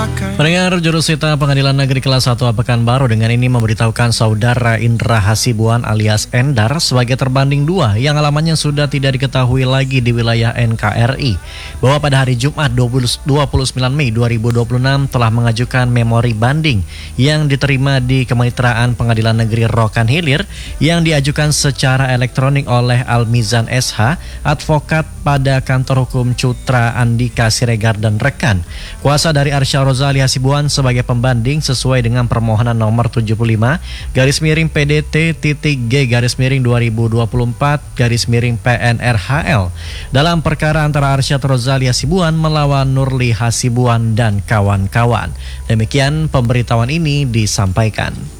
Pendengar, Jurusita Pengadilan Negeri Kelas 1 Pekanbaru dengan ini memberitahukan saudara Indra Hasibuan alias Endar sebagai terbanding 2 yang alamannya sudah tidak diketahui lagi di wilayah NKRI bahwa pada hari Jumat 29 Mei 2026 telah mengajukan memori banding yang diterima di Kemitraan Pengadilan Negeri Rokan Hilir yang diajukan secara elektronik oleh Almizan SH, advokat pada kantor hukum Cutra Andika Siregar dan rekan. Kuasa dari Arsya Rozali Hasibuan sebagai pembanding sesuai dengan permohonan nomor 75/PDT-G-2024/PNRHL dalam perkara antara Arsya Rozali Hasibuan melawan Nurli Hasibuan dan kawan-kawan. Demikian pemberitahuan ini disampaikan.